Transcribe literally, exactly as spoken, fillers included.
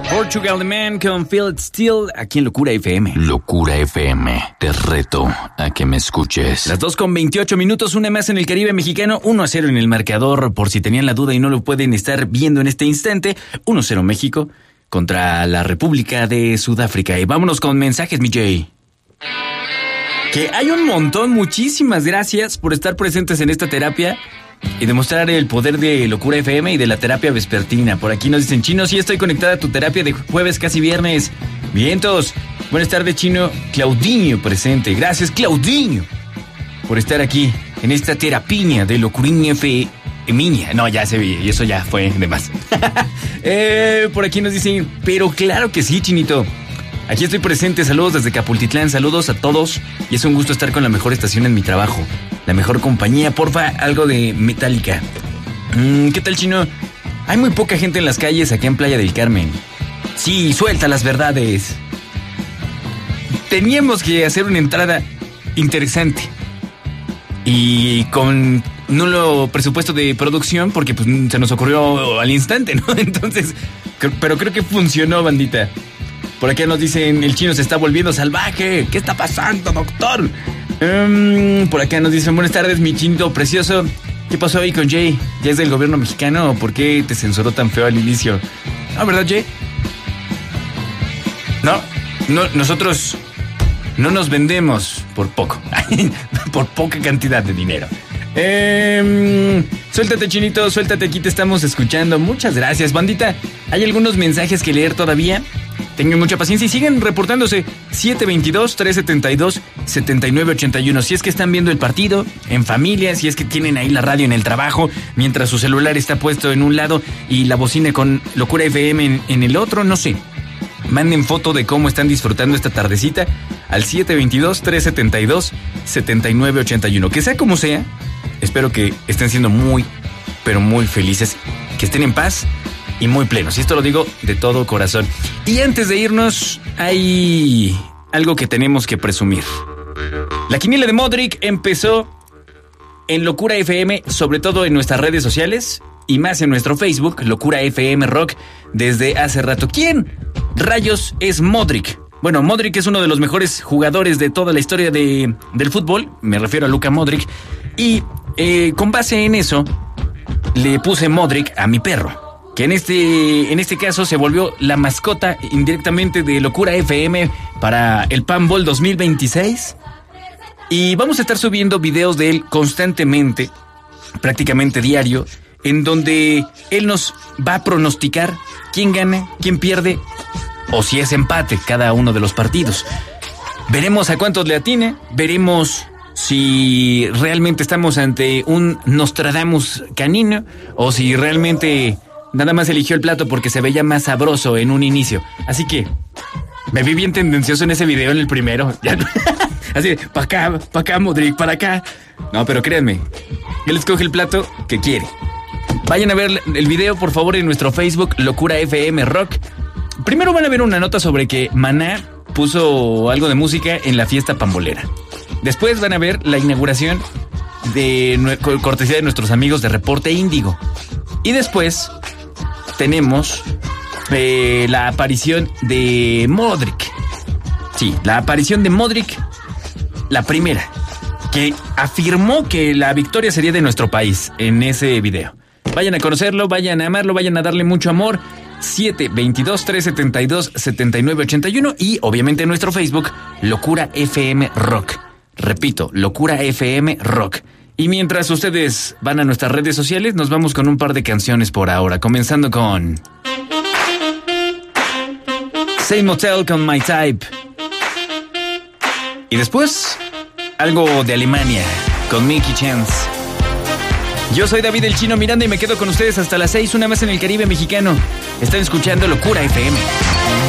Portugal The Man con Feel It Still aquí en Locura F M. Locura F M, te reto a que me escuches. Las dos con veintiocho minutos, una más en el Caribe mexicano, uno a cero en el marcador, por si tenían la duda y no lo pueden estar viendo en este instante. uno a cero México contra la República de Sudáfrica. Y vámonos con mensajes, mi Jay. Que hay un montón, muchísimas gracias por estar presentes en esta terapia y demostrar el poder de Locura F M y de la terapia vespertina. Por aquí nos dicen, Chino, sí estoy conectada a tu terapia de jueves casi viernes. Vientos. Buenas tardes, Chino. Claudinho presente. Gracias, Claudinho, por estar aquí en esta terapia de Locurinha F M. No, ya se vi, y eso ya fue de más. eh, por aquí nos dicen, pero claro que sí, Chinito. Aquí estoy presente, saludos desde Capultitlán, saludos a todos. Y es un gusto estar con la mejor estación en mi trabajo. La mejor compañía, porfa, algo de Metallica. Mm, ¿Qué tal, Chino? Hay muy poca gente en las calles aquí en Playa del Carmen. Sí, suelta las verdades. Teníamos que hacer una entrada interesante y con nulo presupuesto de producción porque pues se nos ocurrió al instante, ¿no? Entonces, pero creo que funcionó, bandita. Por acá nos dicen, el Chino se está volviendo salvaje. ¿Qué está pasando, doctor? Um, por acá nos dicen, buenas tardes, mi Chinito precioso. ¿Qué pasó ahí con Jay? ¿Ya es del gobierno mexicano o por qué te censuró tan feo al inicio? ¿Ah, verdad, Jay? No, no, nosotros no nos vendemos por poco. Por poca cantidad de dinero. Eh, suéltate, Chinito, suéltate, aquí te estamos escuchando. Muchas gracias, bandita. Hay algunos mensajes que leer todavía. Tengan mucha paciencia y siguen reportándose. siete veintidós, trescientos setenta y dos, setenta y nueve ochenta y uno. Si es que están viendo el partido en familia, si es que tienen ahí la radio en el trabajo, mientras su celular está puesto en un lado y la bocina con Locura F M en, en el otro, no sé. Manden foto de cómo están disfrutando esta tardecita al siete veintidós, trescientos setenta y dos, setenta y nueve ochenta y uno. Que sea como sea, espero que estén siendo muy, pero muy felices, que estén en paz y muy plenos. Y esto lo digo de todo corazón. Y antes de irnos, hay algo que tenemos que presumir. La quiniela de Modric empezó en Locura F M, sobre todo en nuestras redes sociales y más en nuestro Facebook, Locura F M Rock, desde hace rato. ¿Quién rayos es Modric? Bueno, Modric es uno de los mejores jugadores de toda la historia de, del fútbol. Me refiero a Luka Modric. Y eh, con base en eso, le puse Modric a mi perro, que en este, en este caso se volvió la mascota indirectamente de Locura F M para el Pan Bowl dos mil veintiséis. Y vamos a estar subiendo videos de él constantemente, prácticamente diario, en donde él nos va a pronosticar quién gana, quién pierde, o si es empate cada uno de los partidos. Veremos a cuántos le atine, veremos si realmente estamos ante un Nostradamus canino, o si realmente nada más eligió el plato porque se veía más sabroso en un inicio. Así que me vi bien tendencioso en ese video, en el primero. Así, para acá, para acá, Modric, para acá. No, pero créanme, él escoge el plato que quiere. Vayan a ver el video, por favor, en nuestro Facebook, Locura F M Rock. Primero van a ver una nota sobre que Maná puso algo de música en la fiesta pambolera. Después van a ver la inauguración de cortesía de nuestros amigos de Reporte Índigo. Y después tenemos eh, la aparición de Modric. Sí, la aparición de Modric, la primera, que afirmó que la victoria sería de nuestro país en ese video. Vayan a conocerlo, vayan a amarlo, vayan a darle mucho amor. siete veintidós, trescientos setenta y dos, setenta y nueve ochenta y uno. Y obviamente en nuestro Facebook, Locura F M Rock. Repito, Locura F M Rock. Y mientras ustedes van a nuestras redes sociales, nos vamos con un par de canciones por ahora. Comenzando con Same Hotel con My Type. Y después, algo de Alemania con Mickey Chance. Yo soy David el Chino Miranda y me quedo con ustedes hasta las seis, una más en el Caribe mexicano. Están escuchando Locura F M.